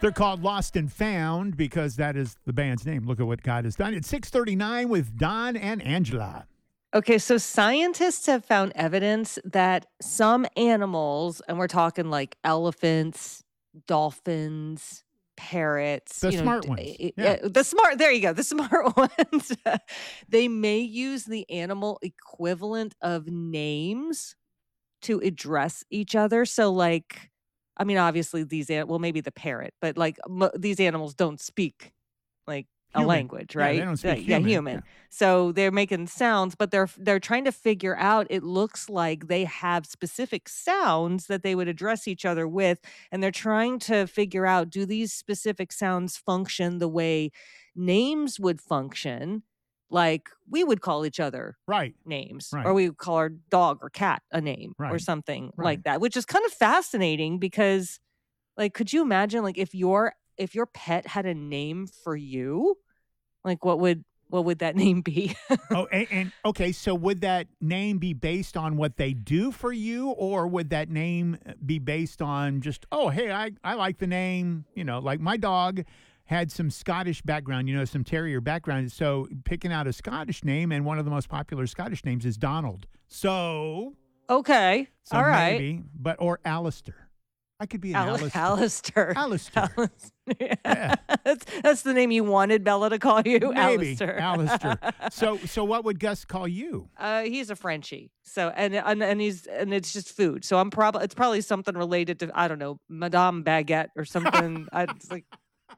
They're called Lost and Found because that is the band's name. Look at what God has done. It's 6:39 with Don and Angela. Okay, so scientists have found evidence that some animals, and we're talking like elephants, dolphins, parrots, The smart ones. there you go, the smart ones, they may use the animal equivalent of names to address each other. So, like, I mean, obviously maybe the parrot, but like these animals don't speak like a Human. language, Yeah, right? they don't speak Yeah, human. human. Yeah. So they're making sounds, but they're trying to figure out, it looks like they have specific sounds that they would address each other with, and they're trying to figure out, do these specific sounds function the way names would function? Like we would call each other Right. names, Right. or we would call our dog or cat a name or Right. something Right. like that, which is kind of fascinating because, like, could you imagine, like, if your pet had a name for you, like what would that name be? Oh, and okay, so would that name be based on what they do for you, or would that name be based on just, oh, hey, I like the name, like my dog had some Scottish background, some terrier background. So picking out a Scottish name, and one of the most popular Scottish names is Donald. So Okay. All right. maybe, or Alistair. I could be an Alistair. Alistair. Yeah. That's the name you wanted Bella to call you? Maybe. Alistair. Alistair. So what would Gus call you? He's a Frenchie. So and it's just food. So it's probably something related to, I don't know, Madame Baguette or something. It's like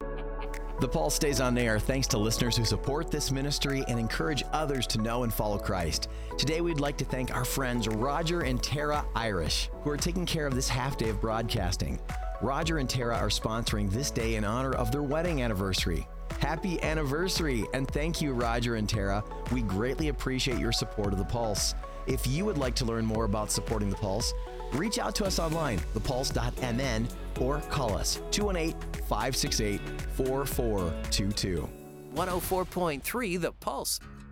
The Pulse stays on air thanks to listeners who support this ministry and encourage others to know and follow Christ. Today, we'd like to thank our friends Roger and Tara Irish, who are taking care of this half day of broadcasting. Roger and Tara are sponsoring this day in honor of their wedding anniversary. Happy anniversary, and thank you, Roger and Tara. We greatly appreciate your support of The Pulse. If you would like to learn more about supporting The Pulse, reach out to us online, thepulse.mn, or call us 218-568-4422. 104.3 The Pulse.